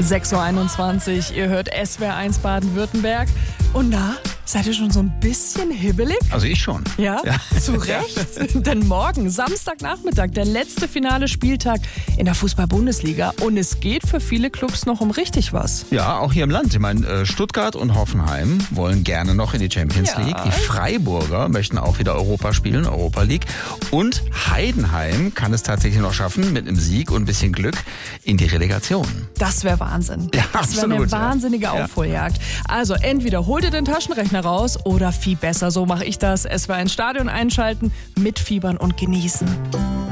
6.21 Uhr, ihr hört SWR1 Baden-Württemberg. Und na, seid ihr schon so ein bisschen hibbelig? Also ich schon. Ja, zu Recht. Denn morgen, Samstagnachmittag, der letzte finale Spieltag in der Fußball-Bundesliga. Und es geht für viele Clubs noch um richtig was. Ja, auch hier im Land. Ich meine, Stuttgart und Hoffenheim wollen gerne noch in die Champions League. Die Freiburger möchten auch wieder Europa spielen, Europa League. Und Heidenheim kann es tatsächlich noch schaffen, mit einem Sieg und ein bisschen Glück in die Relegation. Das wäre Wahnsinn. Ja, das wäre eine wahnsinnige Aufholjagd. Also entweder holt ihr den Taschenrechner raus oder viel besser, so mache ich das, SWR1 Stadion einschalten, mitfiebern und genießen.